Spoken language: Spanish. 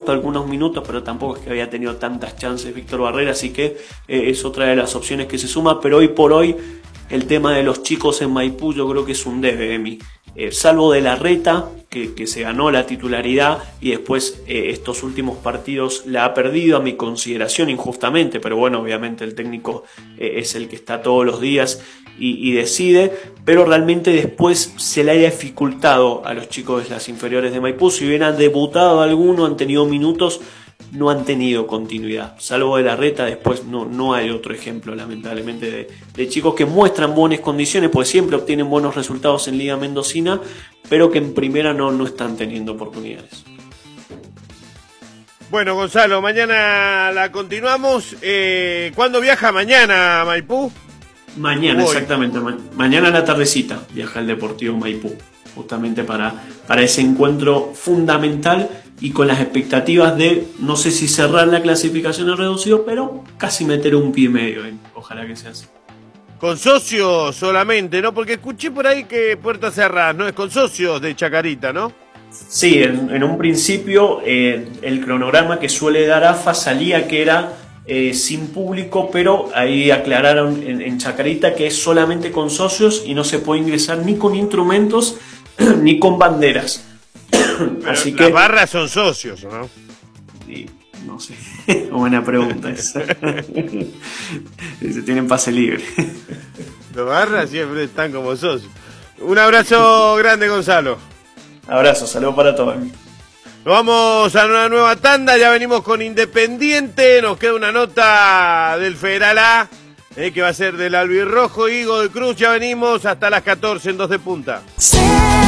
justo algunos minutos, pero tampoco es que había tenido tantas chances Víctor Barrera, así que es otra de las opciones que se suma, pero hoy por hoy el tema de los chicos en Maipú yo creo que es un debe, Emi. Salvo de Larreta, que se ganó la titularidad y después estos últimos partidos la ha perdido a mi consideración injustamente, pero bueno, obviamente el técnico es el que está todos los días y decide, pero realmente después se le haya dificultado a los chicos de las inferiores de Maipú. Si bien han debutado alguno, han tenido minutos, no han tenido continuidad, salvo de Larreta. Después no hay otro ejemplo, lamentablemente, de chicos que muestran buenas condiciones, pues siempre obtienen buenos resultados en Liga Mendocina, pero que en primera no están teniendo oportunidades. Bueno, Gonzalo, mañana la continuamos. ¿Cuándo viaja mañana a Maipú? Mañana, exactamente. Mañana a la tardecita viaja el Deportivo Maipú, justamente para ese encuentro fundamental y con las expectativas de, no sé si cerrar la clasificación en reducido, pero casi meter un pie y medio. Ojalá que sea así. Con socios solamente, ¿no? Porque escuché por ahí que puertas cerradas, ¿no? Es con socios de Chacarita, ¿no? Sí, en un principio el cronograma que suele dar AFA salía que era sin público, pero ahí aclararon en Chacarita que es solamente con socios y no se puede ingresar ni con instrumentos ni con banderas. Así que las barras son socios, ¿no? Sí, no sé, buena pregunta esa. Tienen pase libre. Las barras siempre están como socios. Un abrazo grande, Gonzalo. Abrazo, saludos para todos. Nos vamos a una nueva tanda, ya venimos con Independiente, nos queda una nota del Federal A, que va a ser del Albirrojo, Higo de Cruz, ya venimos hasta las 14 en 2 de Punta.